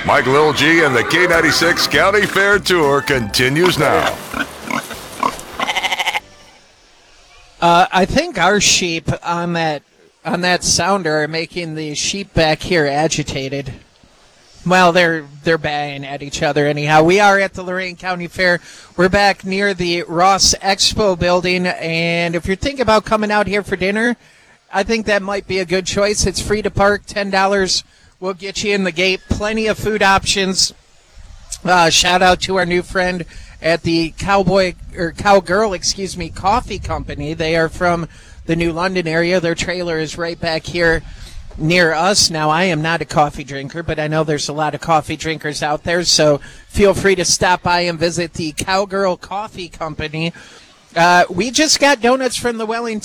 Mike Lil G and the K96 County Fair Tour continues now. I think our sheep on that sounder are making the sheep back here agitated. Well, they're baying at each other anyhow. We are at the Lorain County Fair. We're back near the Ross Expo building, and if you're thinking about coming out here for dinner, I think that might be a good choice. It's free to park, $10 will get you in the gate. Plenty of food options. Shout out to our new friend at the Cowgirl Coffee Company. They are from the New London area. Their trailer is right back here near us. Now, I am not a coffee drinker, but I know there's a lot of coffee drinkers out there, so feel free to stop by and visit the Cowgirl Coffee Company. We just got donuts from the Wellington